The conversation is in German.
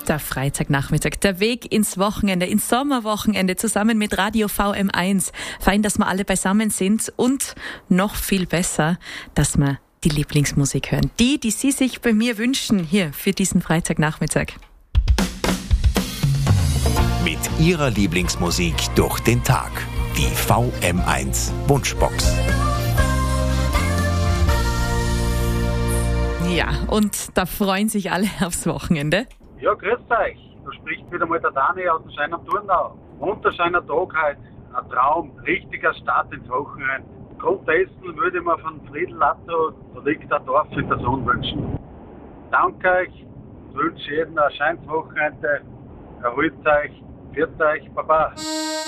Der Freitagnachmittag, der Weg ins Wochenende, ins Sommerwochenende, zusammen mit Radio VM1. Fein, dass wir alle beisammen sind und noch viel besser, dass wir die Lieblingsmusik hören. Die Sie sich bei mir wünschen, hier für diesen Freitagnachmittag. Mit Ihrer Lieblingsmusik durch den Tag. Die VM1 Wunschbox. Ja, und da freuen sich alle aufs Wochenende. Ja, grüß euch. Da spricht wieder mal der Dani aus dem Schein am Turnau. Wunderschöner Tag heute. Ein Traum. Richtiger Start ins Wochenende. Grund dessen würde ich mir von Friedl Latto, da liegt ein Dorf in der Sonne wünschen. Danke euch. Ich wünsche jedem ein schönes Wochenende. Erholt euch. Pfiat euch. Baba.